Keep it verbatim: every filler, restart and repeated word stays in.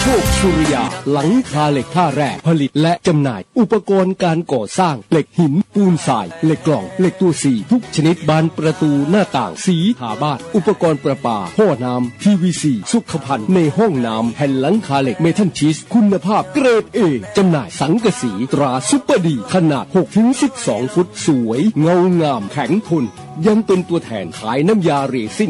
โชคสุริยาหลังคาเหล็กท่าแร่ผลิตและจำหน่ายอุปกรณ์การก่อสร้างเหล็กหินปูนทรายเหล็กกล่องเหล็กตัวสี่ทุกชนิดบานประตูหน้าต่างสีทาบ้านอุปกรณ์ประปาท่อน้ำ พี วี ซี สุขภัณฑ์ในห้องน้ำแผ่นหลังคาเหล็กเมทัลชีสคุณภาพเกรด เอ จำหน่ายสังกะสีตราซุปเปอร์ดีขนาด หกถึงสิบสอง ฟุตสวยเงางามแข็งทนยังเป็นตัวแทนขายน้ำยาเรซิน